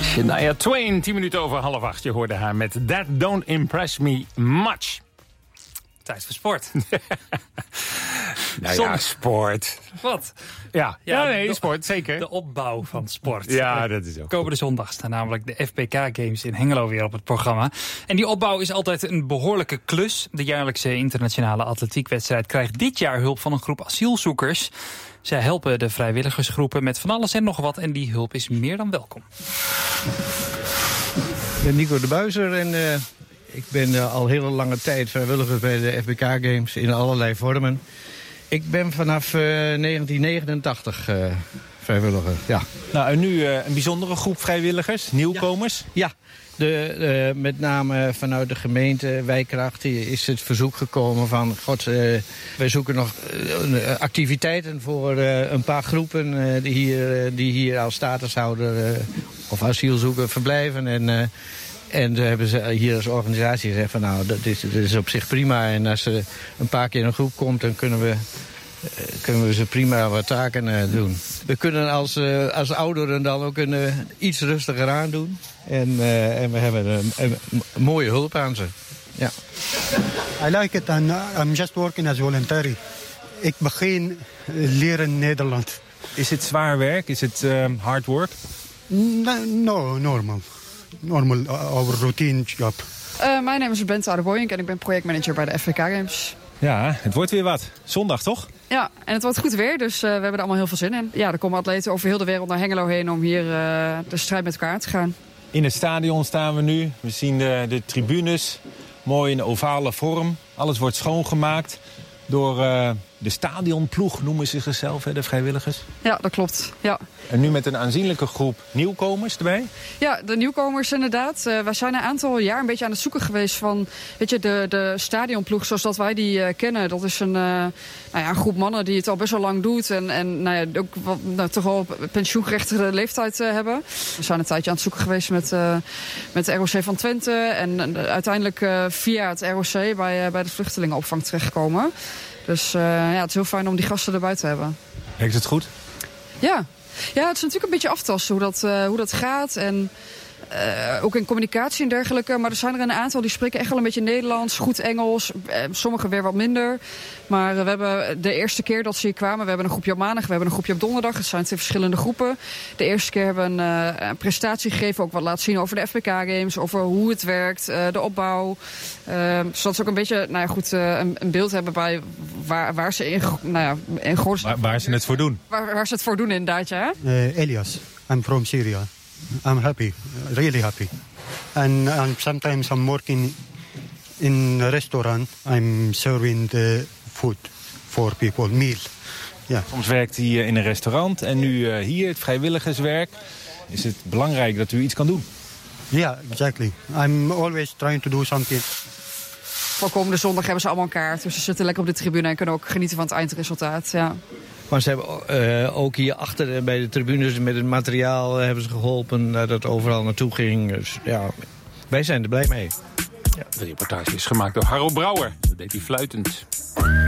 Shania Twain, 10 minuten over 7:30. Je hoorde haar met That Don't Impress Me Much. Tijd voor sport. Nou ja, sport. Wat? Ja, sport, zeker. De opbouw van sport. Ja, dat is ook Komende zondag staan namelijk de FPK Games in Hengelo weer op het programma. En die opbouw is altijd een behoorlijke klus. De jaarlijkse internationale atletiekwedstrijd krijgt dit jaar hulp van een groep asielzoekers. Zij helpen de vrijwilligersgroepen met van alles en nog wat. En die hulp is meer dan welkom. Ik ben Nico de Buizer en ik ben al hele lange tijd vrijwilliger bij de FPK Games in allerlei vormen. Ik ben vanaf 1989 vrijwilliger, ja. Nou, en nu een bijzondere groep vrijwilligers, nieuwkomers. Ja, met name vanuit de gemeente Wijkracht is het verzoek gekomen van... wij zoeken nog activiteiten voor een paar groepen die hier als statushouder of asielzoeker verblijven. En daar hebben ze hier als organisatie gezegd van dat is op zich prima. En als er een paar keer een groep komt, dan kunnen we ze prima wat taken doen. We kunnen als ouderen dan ook iets rustiger aan doen. En we hebben een mooie hulp aan ze. Ja. I like it and I'm just working as voluntary. Ik begin leren Nederland. Is het zwaar werk? Is het hard work? No, normal. Normal, our routine job. Mijn naam is Bente Adeboyink en ik ben projectmanager bij de FPK Games. Ja, het wordt weer wat. Zondag, toch? Ja, en het wordt goed weer, dus we hebben er allemaal heel veel zin in. Ja, er komen atleten over heel de wereld naar Hengelo heen om hier de strijd met elkaar aan te gaan. In het stadion staan we nu. We zien de tribunes, mooi in ovale vorm. Alles wordt schoongemaakt door de stadionploeg, noemen ze zichzelf, de vrijwilligers. Ja, dat klopt. Ja. En nu met een aanzienlijke groep nieuwkomers erbij? Ja, de nieuwkomers inderdaad. Wij zijn een aantal jaar een beetje aan het zoeken geweest van... Weet je, de stadionploeg zoals dat wij die kennen. Dat is een groep mannen die het al best wel lang doet. En ook toch wel pensioengerechtigde leeftijd hebben. We zijn een tijdje aan het zoeken geweest met de ROC van Twente. En uiteindelijk via het ROC bij de vluchtelingenopvang terechtgekomen. Dus het is heel fijn om die gasten erbij te hebben. Werkt het goed? Ja, het is natuurlijk een beetje aftasten hoe dat gaat. En ook in communicatie en dergelijke. Maar er zijn er een aantal die spreken echt wel een beetje Nederlands, goed Engels. Sommigen weer wat minder. Maar we hebben de eerste keer dat ze hier kwamen... we hebben een groepje op maandag, we hebben een groepje op donderdag. Het zijn 2 verschillende groepen. De eerste keer hebben we een presentatie gegeven. Ook wat laten zien over de FPK Games. Over hoe het werkt, de opbouw. Zodat ze ook een beetje een beeld hebben bij waar ze in godsnaam... Waar ze het voor doen. Waar ze het voor doen inderdaad, ja. Elias, I'm from Syria. I'm happy, really happy. And sometimes I'm working in a restaurant. I'm serving the food for people, meal. Yeah. Soms werkt hij in een restaurant en nu hier, het vrijwilligerswerk. Is het belangrijk dat u iets kan doen? Yeah, exactly. I'm always trying to do something. Voor komende zondag hebben ze allemaal een kaart. Dus ze zitten lekker op de tribune en kunnen ook genieten van het eindresultaat. Ja. Maar ze hebben ook hier achter bij de tribunes met het materiaal hebben ze geholpen dat het overal naartoe ging. Dus ja, wij zijn er blij mee. Ja, de reportage is gemaakt door Harro Brouwer. Dat deed hij fluitend.